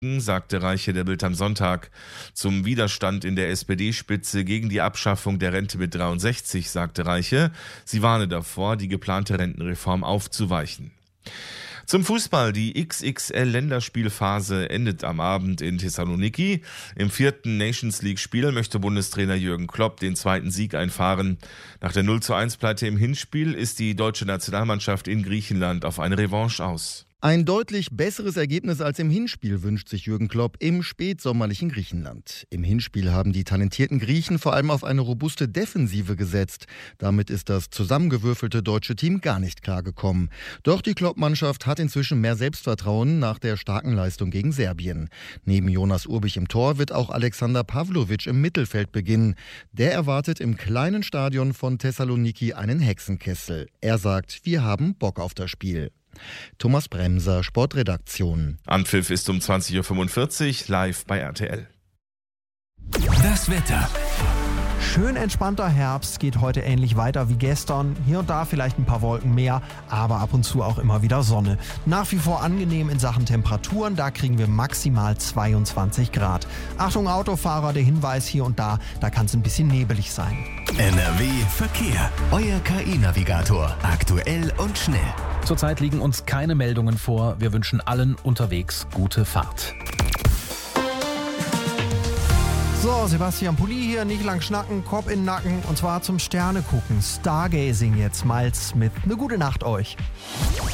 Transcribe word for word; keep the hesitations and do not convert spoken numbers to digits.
sagte Reiche der Bild am Sonntag. Zum Widerstand in der S P D-Spitze gegen die Abschaffung der Rente mit dreiundsechzig, sagte Reiche, sie warne davor, die geplante Rentenreform aufzuweichen. Zum Fußball. Die X X L-Länderspielphase endet am Abend in Thessaloniki. Im vierten Nations-League-Spiel möchte Bundestrainer Jürgen Klopp den zweiten Sieg einfahren. Nach der null zu eins Pleite im Hinspiel ist die deutsche Nationalmannschaft in Griechenland auf eine Revanche aus. Ein deutlich besseres Ergebnis als im Hinspiel wünscht sich Jürgen Klopp im spätsommerlichen Griechenland. Im Hinspiel haben die talentierten Griechen vor allem auf eine robuste Defensive gesetzt. Damit ist das zusammengewürfelte deutsche Team gar nicht klargekommen. Doch die Klopp-Mannschaft hat inzwischen mehr Selbstvertrauen nach der starken Leistung gegen Serbien. Neben Jonas Urbich im Tor wird auch Alexander Pavlovic im Mittelfeld beginnen. Der erwartet im kleinen Stadion von Thessaloniki einen Hexenkessel. Er sagt, wir haben Bock auf das Spiel. Thomas Bremser, Sportredaktion. Anpfiff ist um zwanzig Uhr fünfundvierzig live bei R T L. Das Wetter. Schön entspannter Herbst, geht heute ähnlich weiter wie gestern. Hier und da vielleicht ein paar Wolken mehr, aber ab und zu auch immer wieder Sonne. Nach wie vor angenehm in Sachen Temperaturen, da kriegen wir maximal zweiundzwanzig Grad. Achtung Autofahrer, der Hinweis hier und da, da kann es ein bisschen nebelig sein. N R W Verkehr, euer K I-Navigator, aktuell und schnell. Zurzeit liegen uns keine Meldungen vor. Wir wünschen allen unterwegs gute Fahrt. So, Sebastian Pulli hier, nicht lang schnacken, Kopf in den Nacken und zwar zum Sterne gucken. Stargazing jetzt, Miles Smith. Eine gute Nacht euch.